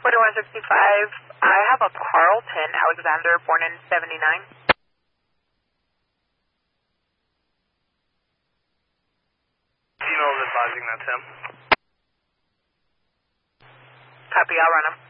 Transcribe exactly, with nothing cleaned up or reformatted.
forty-one sixty-five, I have a Carlton Alexander, born in seventy-nine. Tino's advising that's him. Copy, I'll run him.